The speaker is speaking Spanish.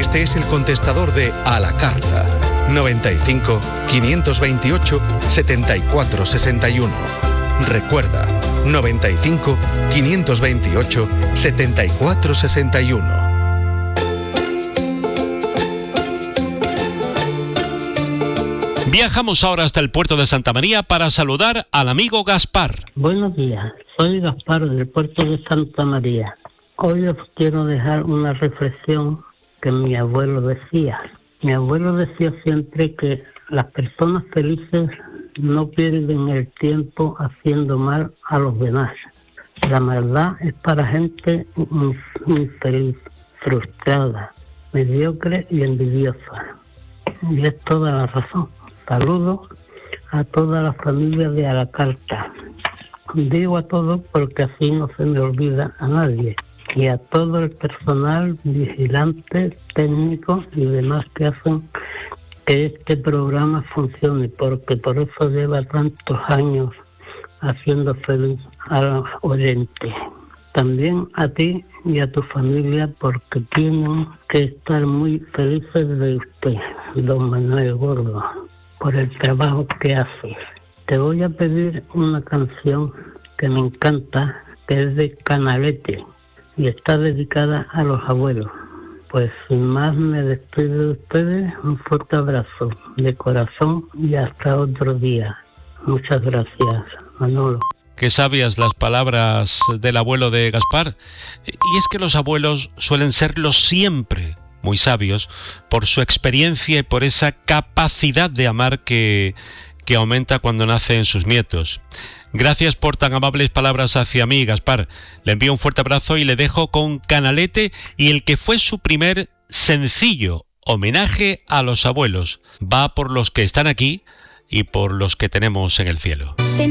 Este es el contestador de A la Carta. 95 528 74 61. Recuerda, 95 528 74 61. Viajamos ahora hasta el puerto de Santa María para saludar al amigo Gaspar. Buenos días, soy Gaspar del puerto de Santa María. Hoy os quiero dejar una reflexión que mi abuelo decía. Mi abuelo decía siempre que las personas felices no pierden el tiempo haciendo mal a los demás. La maldad es para gente infeliz, frustrada, mediocre y envidiosa. Y es toda la razón. Saludos a toda la familia de A la Carta. Digo a todos porque así no se me olvida a nadie. Y a todo el personal, vigilante, técnico y demás que hacen que este programa funcione, porque por eso lleva tantos años haciendo feliz a los oyentes. También a ti y a tu familia, porque tienen que estar muy felices de usted, don Manuel Gordo, por el trabajo que haces. Te voy a pedir una canción que me encanta, que es de Canalete, y está dedicada a los abuelos. Pues sin más me despido de ustedes, un fuerte abrazo de corazón y hasta otro día. Muchas gracias, Manolo. Qué sabias las palabras del abuelo de Gaspar. Y es que los abuelos suelen serlo siempre muy sabios por su experiencia y por esa capacidad de amar que aumenta cuando nacen sus nietos. Gracias por tan amables palabras hacia mí, Gaspar. Le envío un fuerte abrazo y le dejo con Canalete y el que fue su primer sencillo homenaje a los abuelos. Va por los que están aquí y por los que tenemos en el cielo.